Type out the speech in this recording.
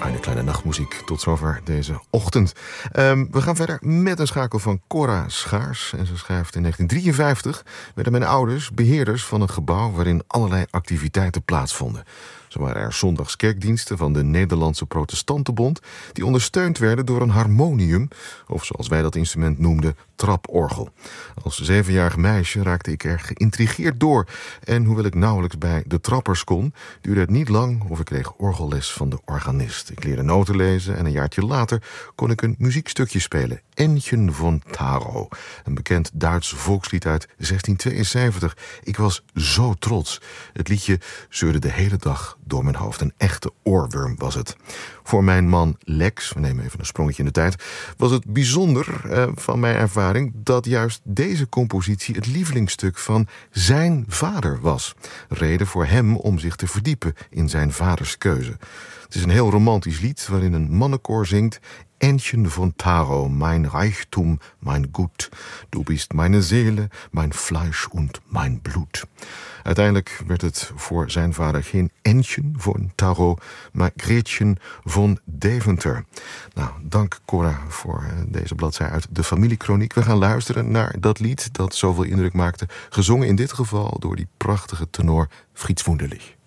Eine kleine nachtmuziek tot zover deze ochtend. We gaan verder met een schakel van Cora Schaars. En ze schrijft: in 1953 werden mijn ouders beheerders van een gebouw waarin allerlei activiteiten plaatsvonden. Zo waren er zondags kerkdiensten van de Nederlandse Protestantenbond die ondersteund werden door een harmonium, of zoals wij dat instrument noemden, traporgel. Als 7-jarig meisje raakte ik er geïntrigeerd door. En hoewel ik nauwelijks bij de trappers kon, duurde het niet lang of ik kreeg orgelles van de organist. Ik leerde noten lezen en een jaartje later kon ik een muziekstukje spelen. Entchen von Taro, een bekend Duits volkslied uit 1672. Ik was zo trots. Het liedje zeurde de hele dag door mijn hoofd. Een echte oorworm was het. Voor mijn man Lex, we nemen even een sprongetje in de tijd, was het bijzonder van mijn ervaring dat juist deze compositie het lievelingsstuk van zijn vader was. Reden voor hem om zich te verdiepen in zijn vaders keuze. Het is een heel romantisch lied waarin een mannenkoor zingt: Entchen von Taro, mein Reichtum, mein Gut. Du bist meine Seele, mein Fleisch und mein Blut. Uiteindelijk werd het voor zijn vader geen Entchen von Taro, maar Gretchen von Deventer. Nou, dank Cora voor deze bladzij uit de familiekroniek. We gaan luisteren naar dat lied dat zoveel indruk maakte, gezongen in dit geval door die prachtige tenor Frits Wunderlich.